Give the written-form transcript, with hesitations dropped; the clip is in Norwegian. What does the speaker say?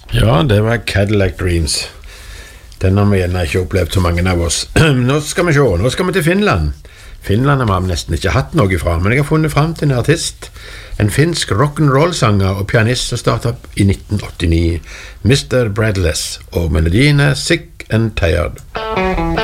Ja, det var Cadillac Dreams. Den har vi gjerne ikke opplevd så mange av oss. Nå skal vi se, nå skal vi til Finland. Finland har vi nesten ikke hatt noe fra, men jeg har funnet frem til en artist. En finsk rock'n'roll-sanger og pianist som startet opp i 1989. Mr. Bradless, og melodien er Sick and Tired.